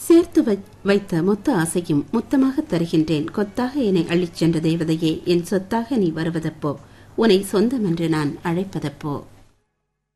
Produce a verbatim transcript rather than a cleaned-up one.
சேர்த்து வைத்த மொத்த ஆசையும் மொத்தமாக தருகின்றேன், கொத்தாக என்னை அள்ளிச் சென்ற தேவதையே, என் சொத்தாக நீ வருவதப்போ, உன்னை சொந்தமென்று நான் அழைப்பதப்போ.